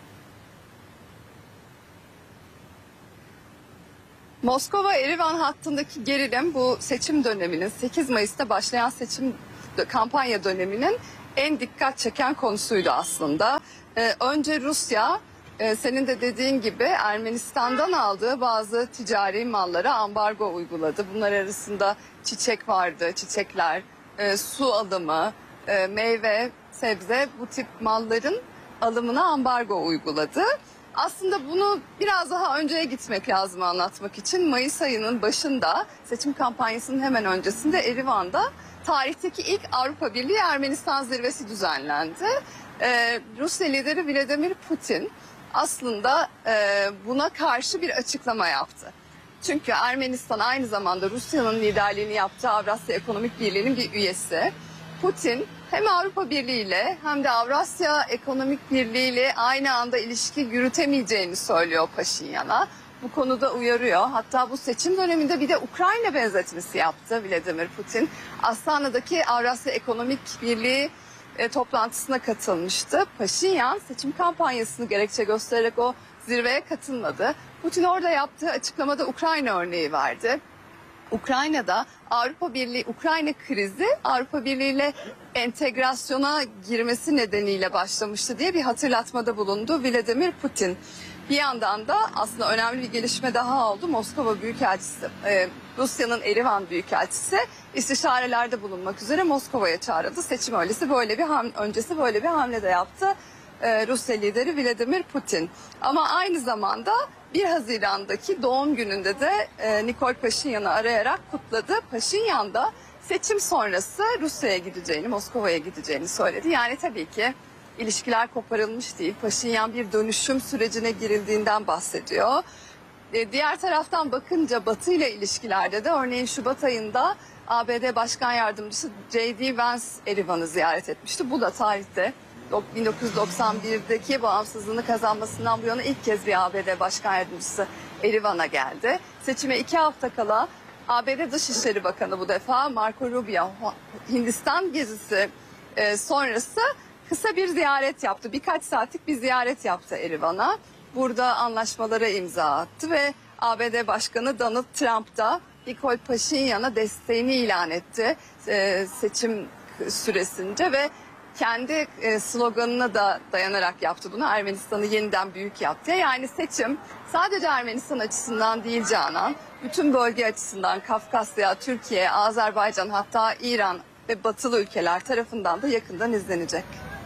Moskova-Erivan hattındaki gerilim bu seçim döneminin, sekiz Mayıs'ta başlayan seçim kampanya döneminin en dikkat çeken konusuydu aslında. Ee, önce Rusya, e, senin de dediğin gibi Ermenistan'dan aldığı bazı ticari mallara ambargo uyguladı. Bunlar arasında çiçek vardı, çiçekler, e, su alımı, e, meyve, sebze, bu tip malların alımına ambargo uyguladı. Aslında bunu biraz daha önceye gitmek lazım anlatmak için. Mayıs ayının başında seçim kampanyasının hemen öncesinde Erivan'da tarihteki ilk Avrupa Birliği Ermenistan zirvesi düzenlendi. Ee, Rusya lideri Vladimir Putin aslında e, buna karşı bir açıklama yaptı. Çünkü Ermenistan aynı zamanda Rusya'nın liderliğini yaptığı Avrasya Ekonomik Birliği'nin bir üyesi. Putin hem Avrupa Birliği ile hem de Avrasya Ekonomik Birliği ile aynı anda ilişki yürütemeyeceğini söylüyor Paşinyan'a. Bu konuda uyarıyor. Hatta bu seçim döneminde bir de Ukrayna benzetmesi yaptı Vladimir Putin. Astana'daki Avrasya Ekonomik Birliği e, toplantısına katılmıştı. Paşinyan seçim kampanyasını gerekçe göstererek o zirveye katılmadı. Putin orada yaptığı açıklamada Ukrayna örneği verdi. Ukrayna'da Avrupa Birliği, Ukrayna krizi Avrupa Birliği ile entegrasyona girmesi nedeniyle başlamıştı diye bir hatırlatmada bulundu Vladimir Putin. Bir yandan da aslında önemli bir gelişme daha oldu. Moskova Büyükelçisi, e, Rusya'nın Erivan Büyükelçisi istişarelerde bulunmak üzere Moskova'ya çağrıldı. Seçim öncesi böyle bir ham, öncesi böyle bir hamle de yaptı e, Rusya lideri Vladimir Putin. Ama aynı zamanda bir Haziran'daki doğum gününde de e, Nikol Paşinyan'ı arayarak kutladı. Paşinyan da seçim sonrası Rusya'ya gideceğini, Moskova'ya gideceğini söyledi. Yani tabii ki ilişkiler koparılmış değil. Paşinyan bir dönüşüm sürecine girildiğinden bahsediyor. E, diğer taraftan bakınca Batı ile ilişkilerde de örneğin Şubat ayında A B D Başkan Yardımcısı J D Vance Erivan'ı ziyaret etmişti. Bu da tarihte bin dokuz yüz doksan birdeki bağımsızlığını kazanmasından bu yana ilk kez bir A B D Başkan Yardımcısı Erivan'a geldi. Seçime iki hafta kala A B D Dışişleri Bakanı bu defa Marco Rubio Hindistan gezisi e, sonrası kısa bir ziyaret yaptı. Birkaç saatlik bir ziyaret yaptı Erivan'a. Burada anlaşmalara imza attı ve A B D Başkanı Donald Trump da Nikol Paşinyan'a desteğini ilan etti e, seçim süresince ve kendi e, sloganına da dayanarak yaptı bunu. Ermenistan'ı yeniden büyük yaptı. Yani seçim sadece Ermenistan açısından değil Canan, bütün bölge açısından Kafkasya, Türkiye, Azerbaycan, hatta İran ve batılı ülkeler tarafından da yakından izlenecek.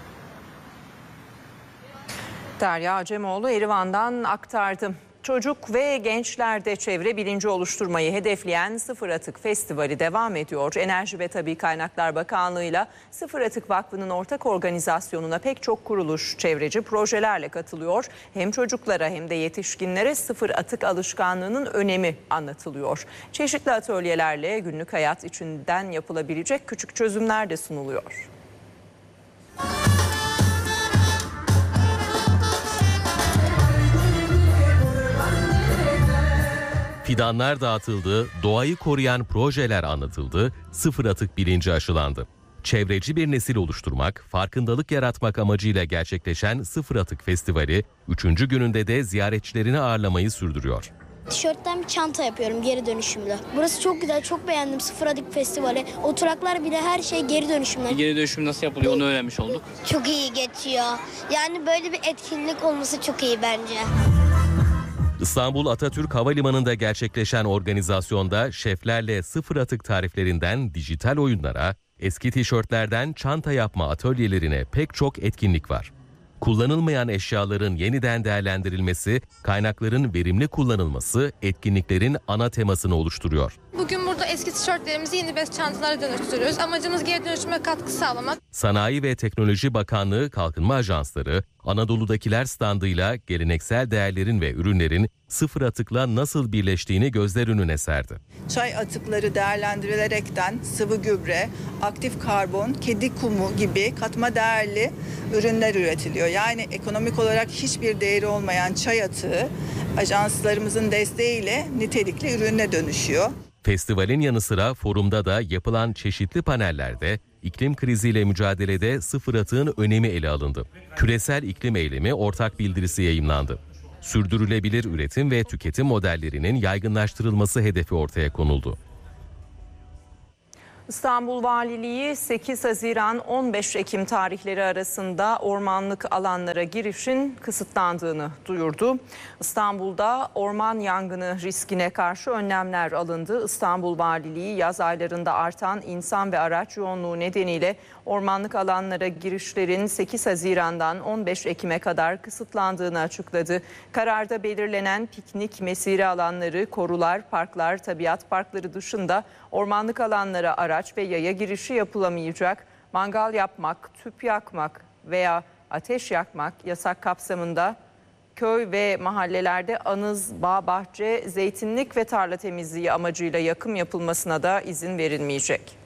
Derya Acemoğlu Erivan'dan aktardı. Çocuk ve gençlerde çevre bilinci oluşturmayı hedefleyen Sıfır Atık Festivali devam ediyor. Enerji ve Tabii Kaynaklar Bakanlığı'yla Sıfır Atık Vakfı'nın ortak organizasyonuna pek çok kuruluş çevreci projelerle katılıyor. Hem çocuklara hem de yetişkinlere sıfır atık alışkanlığının önemi anlatılıyor. Çeşitli atölyelerle günlük hayat içinden yapılabilecek küçük çözümler de sunuluyor. Fidanlar dağıtıldı, doğayı koruyan projeler anlatıldı, sıfır atık bilinci aşılandı. Çevreci bir nesil oluşturmak, farkındalık yaratmak amacıyla gerçekleşen Sıfır Atık Festivali, üçüncü gününde de ziyaretçilerini ağırlamayı sürdürüyor. Tişörtten bir çanta yapıyorum geri dönüşümlü. Burası çok güzel, çok beğendim Sıfır Atık Festivali. Oturaklar bile her şey geri dönüşümlü. Geri dönüşüm nasıl yapılıyor onu öğrenmiş olduk. Çok iyi geçiyor. Yani böyle bir etkinlik olması çok iyi bence. İstanbul Atatürk Havalimanı'nda gerçekleşen organizasyonda şeflerle sıfır atık tariflerinden dijital oyunlara, eski tişörtlerden çanta yapma atölyelerine pek çok etkinlik var. Kullanılmayan eşyaların yeniden değerlendirilmesi, kaynakların verimli kullanılması etkinliklerin ana temasını oluşturuyor. Bugün burada eski tişörtlerimizi yeni bez çantalara dönüştürüyoruz. Amacımız geri dönüşüme katkı sağlamak. Sanayi ve Teknoloji Bakanlığı Kalkınma Ajansları, Anadolu'dakiler standıyla geleneksel değerlerin ve ürünlerin sıfır atıkla nasıl birleştiğini gözler önüne serdi. Çay atıkları değerlendirilerekten sıvı gübre, aktif karbon, kedi kumu gibi katma değerli ürünler üretiliyor. Yani ekonomik olarak hiçbir değeri olmayan çay atığı ajanslarımızın desteğiyle nitelikli ürüne dönüşüyor. Festivalin yanı sıra forumda da yapılan çeşitli panellerde iklim kriziyle mücadelede sıfır atığın önemi ele alındı. Küresel iklim eylemi ortak bildirisi yayımlandı. Sürdürülebilir üretim ve tüketim modellerinin yaygınlaştırılması hedefi ortaya konuldu. İstanbul Valiliği sekiz Haziran on beş Ekim tarihleri arasında ormanlık alanlara girişin kısıtlandığını duyurdu. İstanbul'da orman yangını riskine karşı önlemler alındı. İstanbul Valiliği yaz aylarında artan insan ve araç yoğunluğu nedeniyle ormanlık alanlara girişlerin sekiz Haziran'dan on beş Ekim'e kadar kısıtlandığını açıkladı. Kararda belirlenen piknik, mesire alanları, korular, parklar, tabiat parkları dışında ormanlık alanlara araç ve yaya girişi yapılamayacak. Mangal yapmak, tüp yakmak veya ateş yakmak yasak kapsamında köy ve mahallelerde anız, bağ, bahçe, zeytinlik ve tarla temizliği amacıyla yakım yapılmasına da izin verilmeyecek.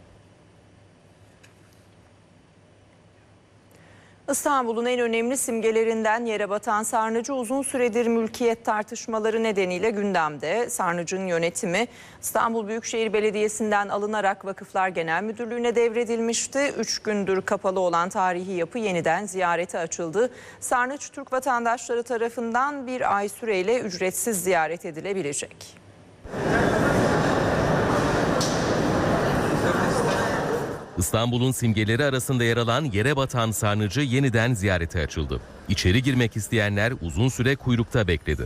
İstanbul'un en önemli simgelerinden yere batan sarnıcı uzun süredir mülkiyet tartışmaları nedeniyle gündemde. Sarnıcın yönetimi İstanbul Büyükşehir Belediyesi'nden alınarak Vakıflar Genel Müdürlüğü'ne devredilmişti. Üç gündür kapalı olan tarihi yapı yeniden ziyarete açıldı. Sarnıç Türk vatandaşları tarafından bir ay süreyle ücretsiz ziyaret edilebilecek. İstanbul'un simgeleri arasında yer alan yere batan sarnıcı yeniden ziyarete açıldı. İçeri girmek isteyenler uzun süre kuyrukta bekledi.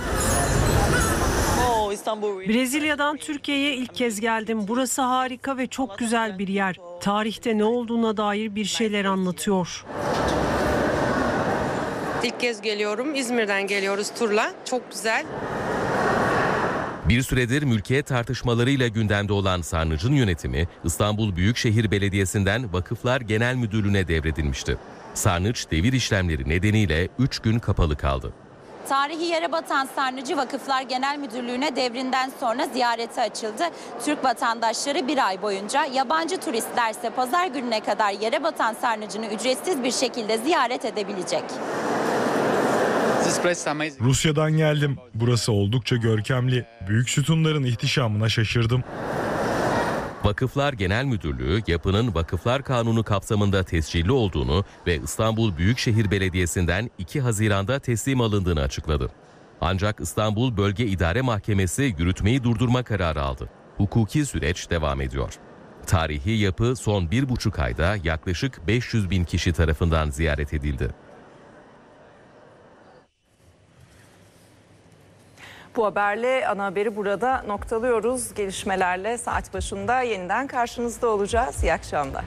Brezilya'dan Türkiye'ye ilk kez geldim. Burası harika ve çok güzel bir yer. Tarihte ne olduğuna dair bir şeyler anlatıyor. İlk kez geliyorum. İzmir'den geliyoruz turla. Çok güzel. Bir süredir mülkiyet tartışmalarıyla gündemde olan sarnıcın yönetimi İstanbul Büyükşehir Belediyesi'nden Vakıflar Genel Müdürlüğü'ne devredilmişti. Sarnıç devir işlemleri nedeniyle üç gün kapalı kaldı. Tarihi yere batan sarnıcı Vakıflar Genel Müdürlüğü'ne devrinden sonra ziyarete açıldı. Türk vatandaşları bir ay boyunca, yabancı turistlerse pazar gününe kadar yere batan sarnıcını ücretsiz bir şekilde ziyaret edebilecek. Rusya'dan geldim. Burası oldukça görkemli. Büyük sütunların ihtişamına şaşırdım. Vakıflar Genel Müdürlüğü yapının Vakıflar Kanunu kapsamında tescilli olduğunu ve İstanbul Büyükşehir Belediyesi'nden iki Haziran'da teslim alındığını açıkladı. Ancak İstanbul Bölge İdare Mahkemesi yürütmeyi durdurma kararı aldı. Hukuki süreç devam ediyor. Tarihi yapı son bir buçuk ayda yaklaşık beş yüz bin kişi tarafından ziyaret edildi. Bu haberle ana haberi burada noktalıyoruz. Gelişmelerle saat başında yeniden karşınızda olacağız. İyi akşamlar.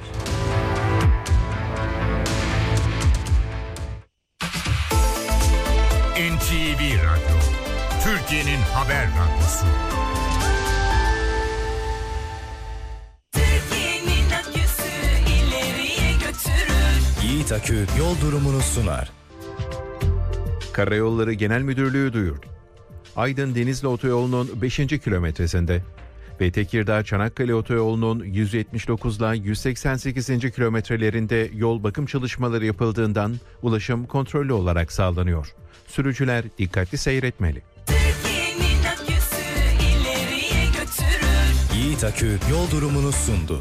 N T V Radyo, Türkiye'nin haber radyosu. Türkiye'nin aküsü ileriye götürür. Yiğit Akü yol durumunu sunar. Karayolları Genel Müdürlüğü duyurdu. Aydın Denizli Otoyolu'nun beşinci kilometresinde ve Tekirdağ Çanakkale Otoyolu'nun yüz yetmiş dokuz ile yüz seksen sekizinci kilometrelerinde yol bakım çalışmaları yapıldığından ulaşım kontrollü olarak sağlanıyor. Sürücüler dikkatli seyretmeli. Türkiye'nin aküsü ileriye götürür. Yiğit Akü yol durumunu sundu.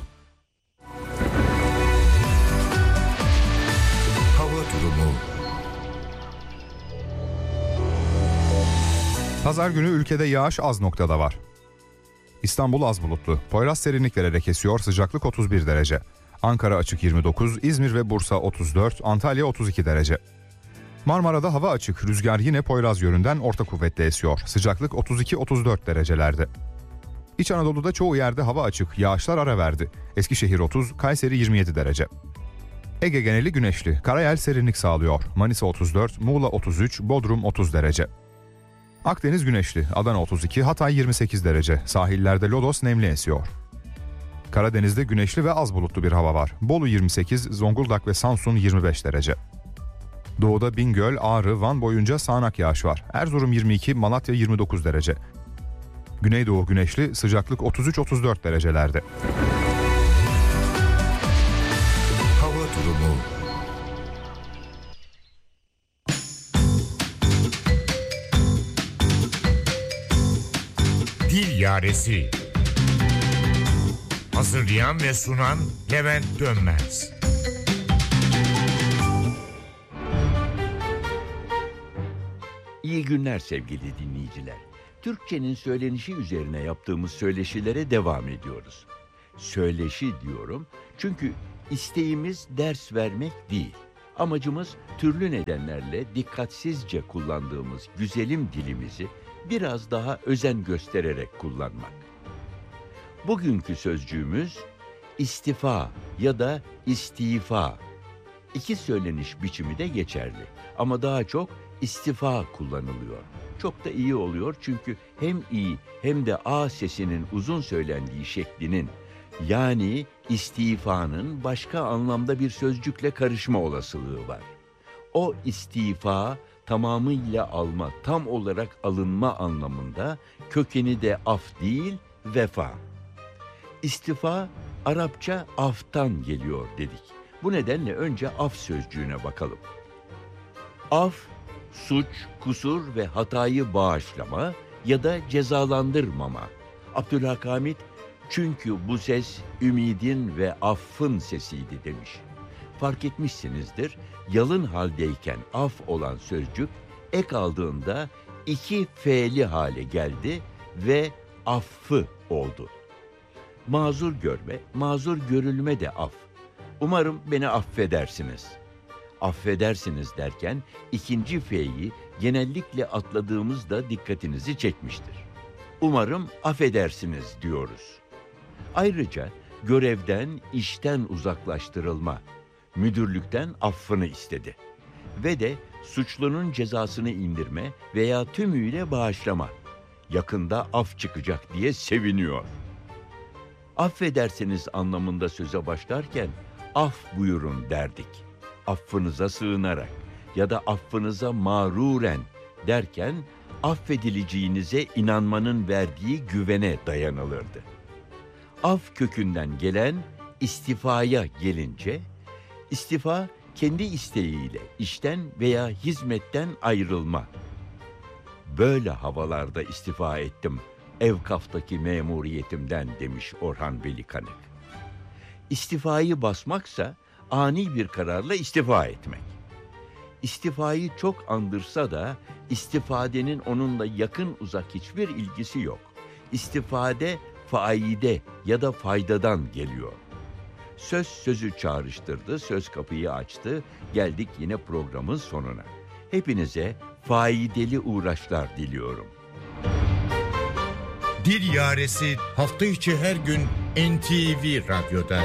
Hava durumu. Pazar günü ülkede yağış az noktada var. İstanbul az bulutlu. Poyraz serinlik vererek esiyor. Sıcaklık otuz bir derece. Ankara açık yirmi dokuz, İzmir ve Bursa otuz dört, Antalya otuz iki derece. Marmara'da hava açık. Rüzgar yine Poyraz yönünden orta kuvvetle esiyor. Sıcaklık otuz iki otuz dört derecelerde. İç Anadolu'da çoğu yerde hava açık. Yağışlar ara verdi. Eskişehir otuz, Kayseri yirmi yedi derece. Ege geneli güneşli. Karayel serinlik sağlıyor. Manisa otuz dört, Muğla otuz üç, Bodrum otuz derece. Akdeniz güneşli. Adana otuz iki, Hatay yirmi sekiz derece. Sahillerde lodos nemli esiyor. Karadeniz'de güneşli ve az bulutlu bir hava var. Bolu yirmi sekiz, Zonguldak ve Samsun yirmi beş derece. Doğuda Bingöl, Ağrı, Van boyunca sağanak yağış var. Erzurum yirmi iki, Malatya yirmi dokuz derece. Güneydoğu güneşli, sıcaklık otuz üç otuz dört derecelerde. Hava durumu. Dil Yaresi. Hazırlayan ve sunan Levent Dönmez. İyi günler sevgili dinleyiciler. Türkçenin söylenişi üzerine yaptığımız söyleşilere devam ediyoruz. Söyleşi diyorum çünkü isteğimiz ders vermek değil. Amacımız türlü nedenlerle dikkatsizce kullandığımız güzelim dilimizi biraz daha özen göstererek kullanmak. Bugünkü sözcüğümüz istifa ya da istifa. İki söyleniş biçimi de geçerli ama daha çok istifa kullanılıyor. Çok da iyi oluyor çünkü hem iyi hem de a sesinin uzun söylendiği şeklinin yani istifanın başka anlamda bir sözcükle karışma olasılığı var. O istifa tamamıyla alma, tam olarak alınma anlamında, kökeni de af değil, vefa. İstifa Arapça aftan geliyor dedik. Bu nedenle önce af sözcüğüne bakalım. Af, suç, kusur ve hatayı bağışlama ya da cezalandırmama. Abdülhakamit, çünkü bu ses ümidin ve affın sesiydi demiş. Fark etmişsinizdir, yalın haldeyken af olan sözcük ek aldığında iki fe'li hale geldi ve affı oldu. Mazur görme, mazur görülme de af. Umarım beni affedersiniz. Affedersiniz derken ikinci fe'yi genellikle atladığımızda dikkatinizi çekmiştir. Umarım affedersiniz diyoruz. Ayrıca görevden, işten uzaklaştırılma, müdürlükten affını istedi. Ve de suçlunun cezasını indirme veya tümüyle bağışlama, yakında af çıkacak diye seviniyor. Affedersiniz anlamında söze başlarken af buyurun derdik. Affınıza sığınarak ya da affınıza mağruren derken affedileceğinize inanmanın verdiği güvene dayanılırdı. Af kökünden gelen istifaya gelince, istifa kendi isteğiyle işten veya hizmetten ayrılma. Böyle havalarda istifa ettim Evkaf'taki memuriyetimden demiş Orhan Veli Kanık. İstifayı basmaksa ani bir kararla istifa etmek. İstifayı çok andırsa da istifadenin onunla yakın uzak hiçbir ilgisi yok. İstifade faide ya da faydadan geliyor. Söz sözü çağrıştırdı, söz kapıyı açtı, geldik yine programın sonuna. Hepinize faydalı uğraşlar diliyorum. Dil Yaresi hafta içi her gün N T V Radyo'da.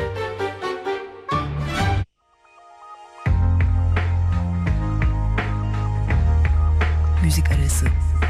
Müzik arası.